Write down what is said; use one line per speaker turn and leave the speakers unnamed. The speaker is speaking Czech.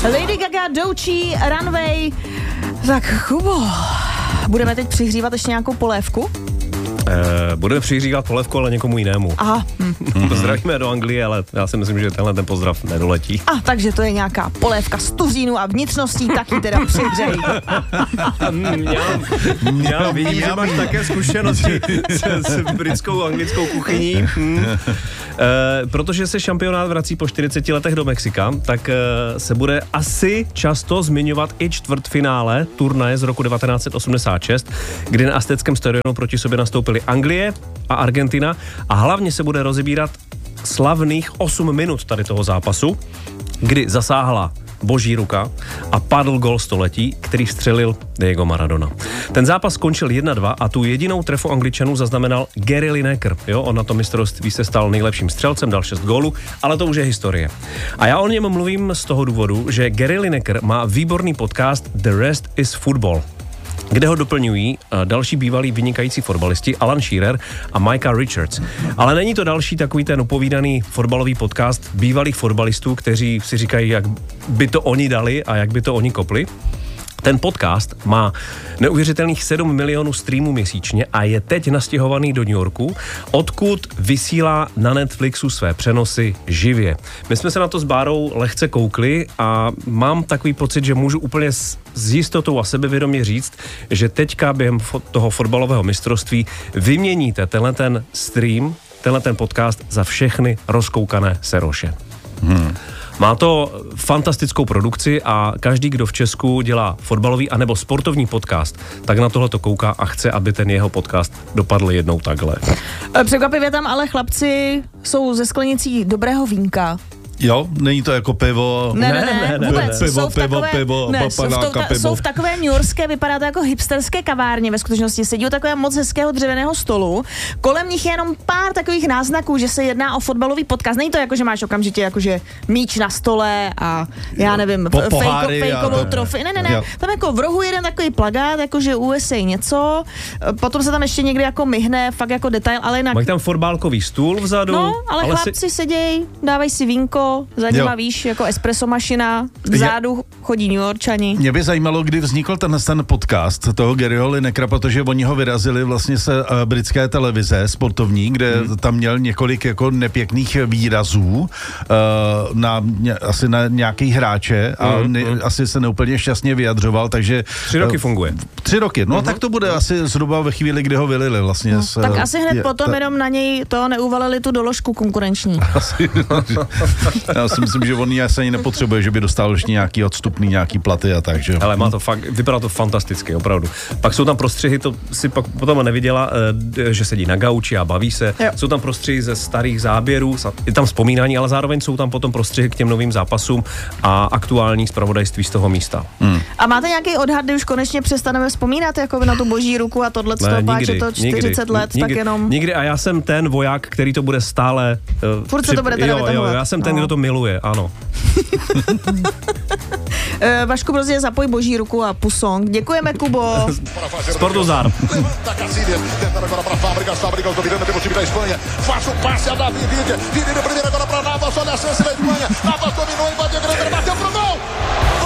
Lady Gaga, Doechii, Runway. Tak, Kubo, budeme teď přihřívat ještě nějakou polévku?
Budeme přihřívat polévku, ale někomu jinému.
Aha.
Zdravíme do Anglie, ale já si myslím, že tenhle ten pozdrav nedoletí.
Takže to je nějaká polévka z tuzínu a vnitřností, taky teda přihřej.
Já vidím, že máš také zkušenosti s britskou anglickou kuchyní. Protože se šampionát vrací po 40 letech do Mexika, tak se bude asi často zmiňovat i čtvrtfinále turnaje z roku 1986, kdy na Azteckém stadionu proti sobě nastoupili Anglie a Argentina a hlavně se bude rozebírat slavných 8 minut tady toho zápasu, kdy zasáhla boží ruka a padl gol století, který vstřelil Diego Maradona. Ten zápas skončil 1-2 a tu jedinou trefu Angličanů zaznamenal Gary Lineker. Jo, on na tom mistrovství se stal nejlepším střelcem, dal 6 gólů, ale to už je historie. A já o něm mluvím z toho důvodu, že Gary Lineker má výborný podcast The Rest is Football, kde ho doplňují další bývalí vynikající fotbalisti Alan Shearer a Micah Richards. Ale není to další takový ten upovídaný fotbalový podcast bývalých fotbalistů, kteří si říkají, jak by to oni dali a jak by to oni kopli. Ten podcast má neuvěřitelných 7 milionů streamů měsíčně a je teď nastěhovaný do New Yorku, odkud vysílá na Netflixu své přenosy živě. My jsme se na to s Bárou lehce koukli a mám takový pocit, že můžu úplně s jistotou a sebevědomě říct, že teďka během toho fotbalového mistrovství vyměníte tenhle ten stream, tenhle ten podcast za všechny rozkoukané seroše. Má to fantastickou produkci a každý, kdo v Česku dělá fotbalový anebo sportovní podcast, tak na tohle to kouká a chce, aby ten jeho podcast dopadl jednou takhle.
Překvapivě tam ale chlapci jsou ze sklenicí dobrého vínka.
Jo, není to jako pivo.
Ne, vůbec.
Pivo,
jsou v takové newyorské, vypadá to jako hipsterské kavárně, ve skutečnosti sedí u takového moc hezkého dřevěného stolu. Kolem nich je jenom pár takových náznaků, že se jedná o fotbalový podcast. Není to jako, že máš okamžitě jakože míč na stole a já nevím, fejkovou trofej. Ne. Tam jako v rohu jeden takový plakát, jakože USA něco, potom se tam ještě někdy jako myhne, fakt jako detail, ale jinak.
Mají tam fotbálkový stůl vzadu.
No, ale chlapci sedějí, dávají si vínko, za nima víš, jako espresso mašina, vzadu chodí New Yorkčani.
Mě by zajímalo, kdy vznikl ten podcast toho Garyho Linekera, protože oni ho vyrazili vlastně se britské televize sportovní, kde tam měl několik jako nepěkných výrazů asi na nějaký hráče a asi se neúplně šťastně vyjadřoval, takže
3 roky funguje.
3 roky, no tak to bude asi zhruba ve chvíli, kdy ho vylili vlastně.
Tak asi hned potom jenom na něj to neuvalili tu doložku konkurenční.
Já si myslím, že on asi ani nepotřebuje, že by dostal ještě nějaký odstupný, nějaký platy a tak, že?
Ale má to fakt, vypadá to fantasticky, opravdu. Pak jsou tam prostřihy, to si pak potom neviděla, že sedí na gauči a baví se. Jo. Jsou tam prostřihy ze starých záběrů, je tam vzpomínání, ale zároveň jsou tam potom prostřihy k těm novým zápasům a aktuální zpravodajství z toho místa.
A máte nějaký odhad, kdy už konečně přestaneme vzpomínat jako na tu boží ruku a tohle že to 40 let, tak jenom.
Nikdy a já jsem ten voják, který to bude stále
furt se to bude teda vytahovat.
Já jsem ten, kdo to miluje, ano.
Vašku, prostě zapoj boží ruku a pusong. Děkujeme, Kubo.
Sportozar.
Faz o passe a Davi, Vini do primeiro agora para Navas, olha a chance da Espanha. Navas dominou, invadiu a grande